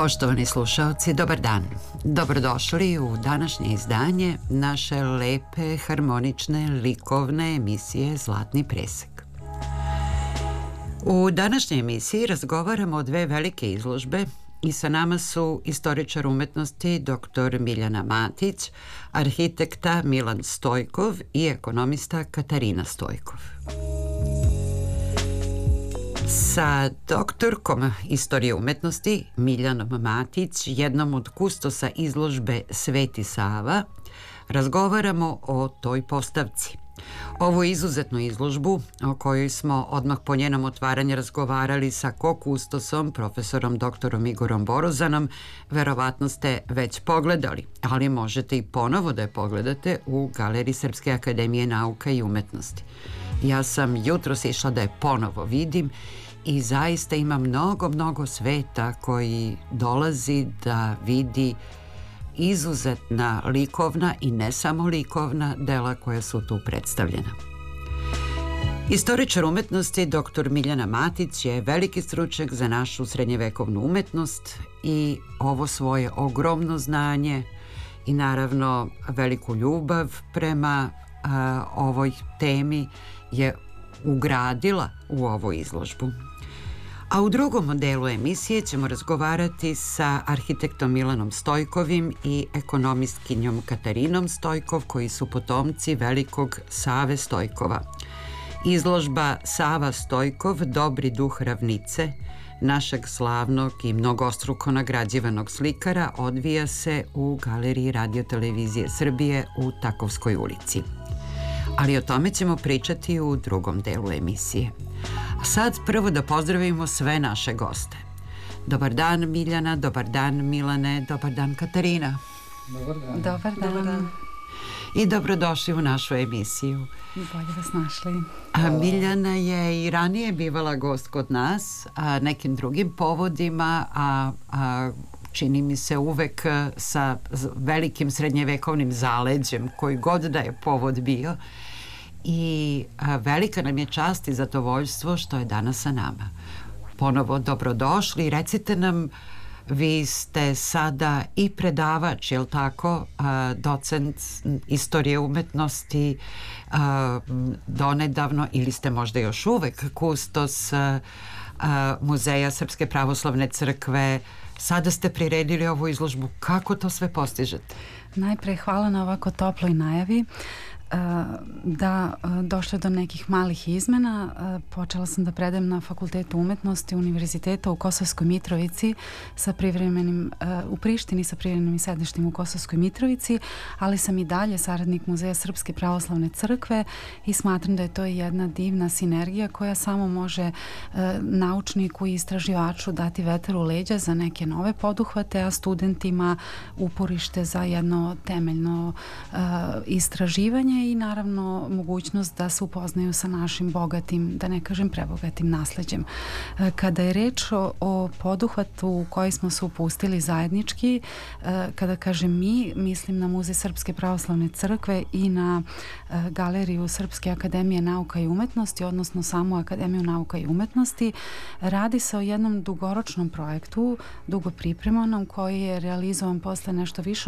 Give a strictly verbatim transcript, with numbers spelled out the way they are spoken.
Poštovani slušaoci, dobar dan. Dobrodošli u današnje izdanje naše lepe, harmonične, likovne emisije Zlatni presek. U današnjoj emisiji razgovaramo o dve velike izložbe i sa nama su istoričar umetnosti doktor Miljana Matić, arhitekta Milan Stojkov i ekonomista Katarina Stojkov. Sa doktorkom istorije umetnosti Miljanom Matić, jednom od kustosa izložbe Sveti Sava, razgovaramo o toj postavci. Ovu izuzetnu izložbu, o kojoj smo odmah po njenom otvaranju razgovarali sa ko-kustosom, profesorom doktorom Igorom Borozanom, verovatno ste već pogledali, ali možete i ponovo da je pogledate u Galeriji Srpske akademije nauka i umetnosti. Ja sam jutros išla da je ponovo vidim i zaista ima mnogo, mnogo sveta koji dolazi da vidi izuzetna likovna i ne samo likovna dela koja su tu predstavljena. Istoričar umetnosti doktor Miljana Matić je veliki stručnjak za našu srednjevekovnu umetnost i ovo svoje ogromno znanje i naravno veliku ljubav prema a, ovoj temi je ugradila u ovu izložbu. A u drugom delu emisije ćemo razgovarati sa arhitektom Milanom Stojkovim i ekonomistkinjom Katarinom Stojkov, koji su potomci velikog Save Stojkova. Izložba Sava Stojkov, Dobri duh ravnice, našeg slavnog i mnogostruko nagrađivanog slikara, odvija se u Galeriji Radio-televizije Srbije u Takovskoj ulici. Ali o tome ćemo pričati u drugom delu emisije. A sad prvo da pozdravimo sve naše goste. Dobar dan Miljana, dobar dan Milane, dobar dan Katarina. Dobar dan. Dobar dan. Dobar dan. I dobrodošli u našu emisiju. Bolje vas našli. A Miljana je i ranije bivala gost kod nas, a nekim drugim povodima, a, a čini mi se uvek sa velikim srednjevekovnim zaleđem, koji god da je povod bio. I a, velika nam je čast i zadovoljstvo što je danas sa nama. Ponovo dobrodošli. Recite nam, vi ste sada i predavač, je li tako, a, docent istorije umetnosti, a, donedavno, ili ste možda još uvek kustos a, a, Muzeja Srpske pravoslavne crkve. Sada ste priredili ovu izložbu. Kako to sve postižete? Najpre hvala na ovako toploj najavi. Da došlo do nekih malih izmena. Počela sam da predajem na Fakultetu umetnosti Univerziteta u Kosovskoj Mitrovici sa privremenim u Prištini sa privremenim sedištem u Kosovskoj Mitrovici, ali sam i dalje saradnik Muzeja Srpske pravoslavne crkve i smatram da je to jedna divna sinergija koja samo može naučniku i istraživaču dati vetar u leđa za neke nove poduhvate, a studentima uporište za jedno temeljno istraživanje i naravno mogućnost da se upoznaju sa našim bogatim, da ne kažem prebogatim nasleđem. Kada je reč o, o poduhvatu u koji smo se upustili zajednički, kada kažem mi, mislim na Muzej Srpske pravoslavne crkve i na Galeriju Srpske akademije nauka i umetnosti, odnosno samu Akademiju nauka i umetnosti. Radi se o jednom dugoročnom projektu, dugo pripremanom, koji je realizovan posle nešto više